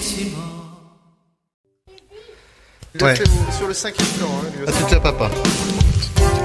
Il a fait sur le 5e plan. Hein, lui Ah, aussi. c'est déjà papa.